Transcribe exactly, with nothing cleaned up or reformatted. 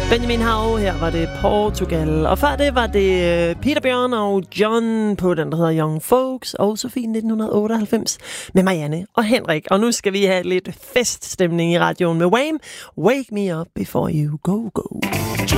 Benjamin Hav, her var det Portugal. Og før det var det Peter Bjørn og John på den, der hedder Young Folks. Og Sofie nitten otteoghalvfems med Marianne og Henrik. Og nu skal vi have lidt feststemning i radioen med Wham! Wake Me Up Before You Go Go.